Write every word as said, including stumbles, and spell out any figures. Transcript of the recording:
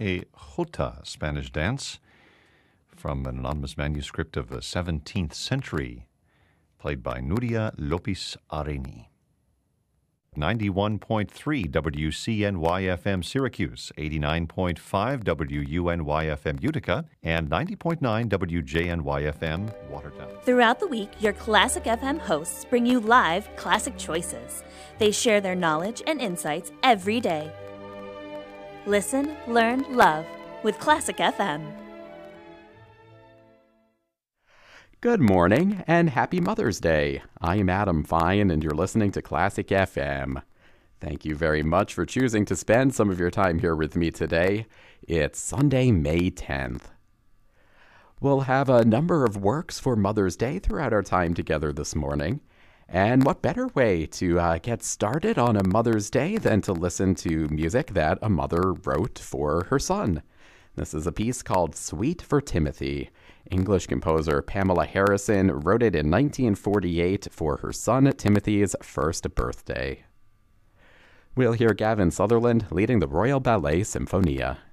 a jota, Spanish dance, from an anonymous manuscript of the seventeenth century, played by Nuria Lopez Areni. ninety-one point three W C N Y F M Syracuse, eighty-nine point five W U N Y F M Utica, and ninety point nine W J N Y F M Watertown. Throughout the week, your Classic F M hosts bring you live Classic Choices. They share their knowledge and insights every day. Listen, learn, love with Classic F M. Good morning and happy Mother's Day. I am Adam Fine and you're listening to Classic F M. Thank you very much for choosing to spend some of your time here with me today. It's Sunday, May tenth. We'll have a number of works for Mother's Day throughout our time together this morning. And what better way to uh, get started on a Mother's Day than to listen to music that a mother wrote for her son. This is a piece called Suite for Timothy. English composer Pamela Harrison wrote it in nineteen forty-eight for her son Timothy's first birthday. We'll hear Gavin Sutherland leading the Royal Ballet Symphonia.